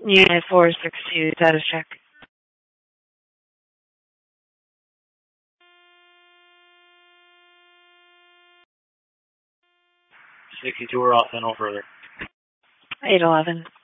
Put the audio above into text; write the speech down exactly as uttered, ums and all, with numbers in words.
Unit four six two, status check. sixty-two, we're off, then no further. eight eleven.